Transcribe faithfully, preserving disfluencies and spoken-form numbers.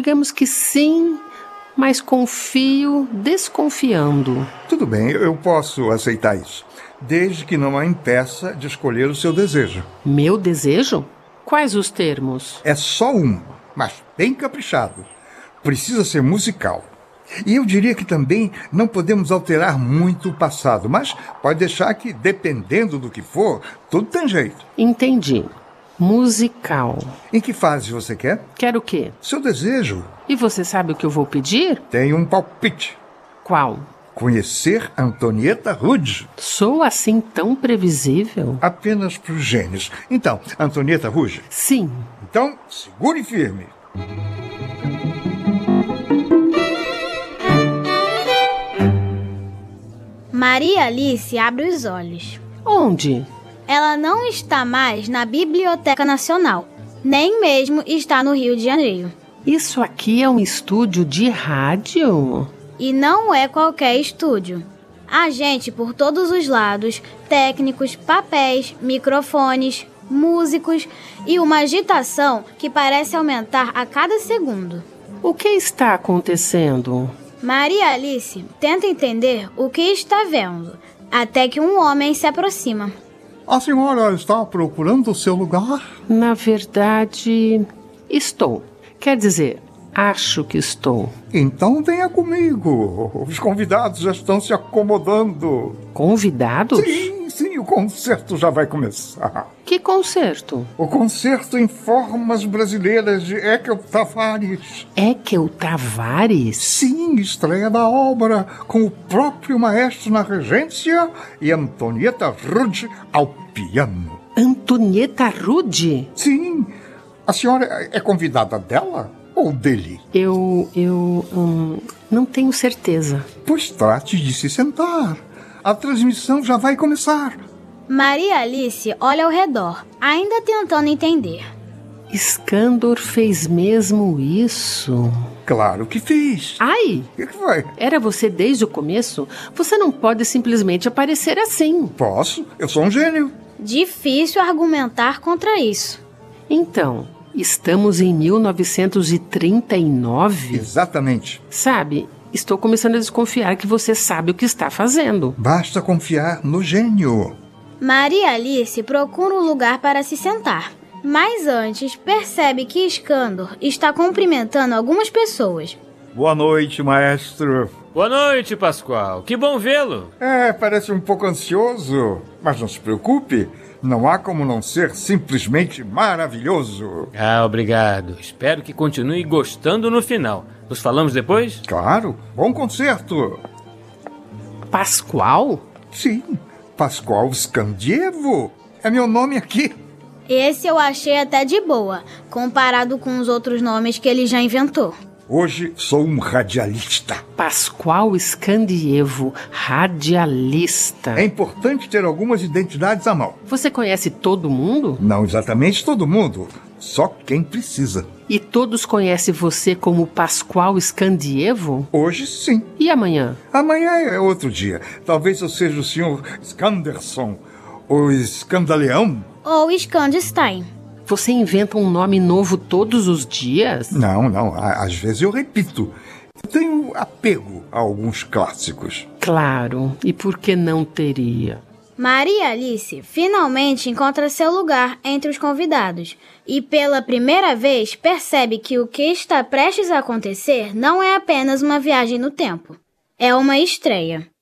digamos que sim, mas confio desconfiando. Tudo bem, eu posso aceitar isso, desde que não a impeça de escolher o seu desejo. Meu desejo? Quais os termos? É só um, mas bem caprichado. Precisa ser musical. E eu diria que também não podemos alterar muito o passado, mas pode deixar que, dependendo do que for, tudo tem jeito. Entendi. Musical. Em que fase você quer? Quero o quê? Seu desejo. E você sabe o que eu vou pedir? Tem um palpite. Qual? Conhecer Antonieta Ruge. Sou assim tão previsível? Apenas para os gênios. Então, Antonieta Ruge? Sim. Então, segure firme. Maria Alice abre os olhos. Onde? Ela não está mais na Biblioteca Nacional, nem mesmo está no Rio de Janeiro. Isso aqui é um estúdio de rádio? E não é qualquer estúdio. Há gente por todos os lados, técnicos, papéis, microfones, músicos e uma agitação que parece aumentar a cada segundo. O que está acontecendo? Maria Alice tenta entender o que está vendo, até que um homem se aproxima. A senhora está procurando o seu lugar? Na verdade, estou. Quer dizer, acho que estou. Então venha comigo. Os convidados já estão se acomodando. Convidados? Sim, sim, o concerto já vai começar. Que concerto? O concerto em formas brasileiras de Ekel Tavares. Ekel Tavares? Sim, estreia da obra, com o próprio maestro na regência e Antonieta Ruge ao piano. Antonieta Ruge? Sim. A senhora é convidada dela ou dele? Eu, eu hum, não tenho certeza. Pois trate de se sentar. A transmissão já vai começar. Maria Alice olha ao redor, ainda tentando entender. Skandor fez mesmo isso? Claro que fiz. Ai! O que foi? Era você desde o começo? Você não pode simplesmente aparecer assim. Posso? Eu sou um gênio. Difícil argumentar contra isso. Então, estamos em mil novecentos e trinta e nove? Exatamente. Sabe, estou começando a desconfiar que você sabe o que está fazendo. Basta confiar no gênio. Maria Alice procura um lugar para se sentar. Mas antes, percebe que Skandor está cumprimentando algumas pessoas. Boa noite, maestro. Boa noite, Pascoal. Que bom vê-lo. É, parece um pouco ansioso, mas não se preocupe. Não há como não ser simplesmente maravilhoso. Ah, obrigado. Espero que continue gostando no final. Nos falamos depois? Claro. Bom concerto. Pascoal? Sim, Pascoal Scandievo. É meu nome aqui. Esse eu achei até de boa, comparado com os outros nomes que ele já inventou. Hoje sou um radialista. Pascoal Scandievo, radialista. É importante ter algumas identidades à mão. Você conhece todo mundo? Não exatamente todo mundo, só quem precisa. E todos conhecem você como Pascoal Scandievo? Hoje, sim. E amanhã? Amanhã é outro dia. Talvez eu seja o senhor Scanderson, ou Scandaleão. Ou Scandstein. Você inventa um nome novo todos os dias? Não, não. Às vezes eu repito. Eu tenho apego a alguns clássicos. Claro. E por que não teria? Maria Alice finalmente encontra seu lugar entre os convidados. E pela primeira vez percebe que o que está prestes a acontecer não é apenas uma viagem no tempo. É uma estreia.